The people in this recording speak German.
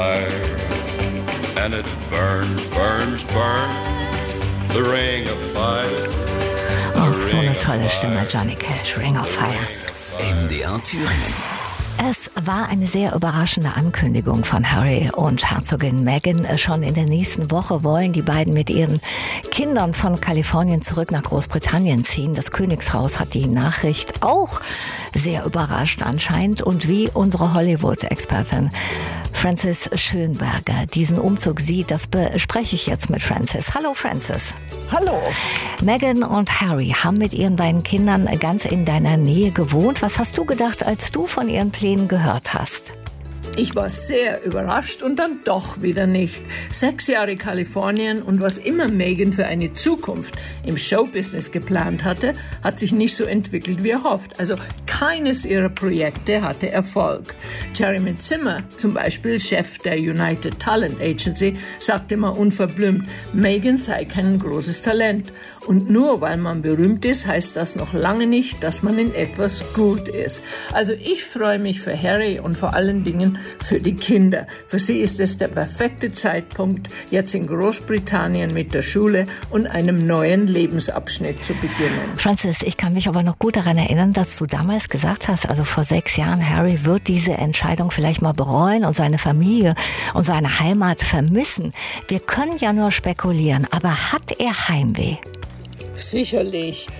And it burns, burns, burns, the ring of fire. Oh, so eine tolle Stimme, Johnny Cash, Ring of Fire. MDR Thüringen. Es war eine sehr überraschende Ankündigung von Harry und Herzogin Meghan. Schon in der nächsten Woche wollen die beiden mit ihren Kindern von Kalifornien zurück nach Großbritannien ziehen. Das Königshaus hat die Nachricht auch sehr überrascht anscheinend. Und wie unsere Hollywood-Expertin Frances Schönberger diesen Umzug sieht, das bespreche ich jetzt mit Frances. Hallo Frances. Hallo. Meghan und Harry haben mit ihren beiden Kindern ganz in deiner Nähe gewohnt. Was hast du gedacht, als du von ihren Plänen gehört hast? Ich war sehr überrascht und dann doch wieder nicht. 6 Jahre Kalifornien und was immer Meghan für eine Zukunft im Showbusiness geplant hatte, hat sich nicht so entwickelt wie erhofft. Also keines ihrer Projekte hatte Erfolg. Jeremy Zimmer, zum Beispiel Chef der United Talent Agency, sagte mal unverblümt, Meghan sei kein großes Talent. Und nur weil man berühmt ist, heißt das noch lange nicht, dass man in etwas gut ist. Also ich freue mich für Harry und vor allen Dingen für die Kinder. Für sie ist es der perfekte Zeitpunkt, jetzt in Großbritannien mit der Schule und einem neuen Lebensabschnitt zu beginnen. Frances, ich kann mich aber noch gut daran erinnern, dass du damals gesagt hast, also vor 6 Jahren, Harry wird diese Entscheidung vielleicht mal bereuen und seine Familie und seine Heimat vermissen. Wir können ja nur spekulieren, aber hat er Heimweh? Sicherlich.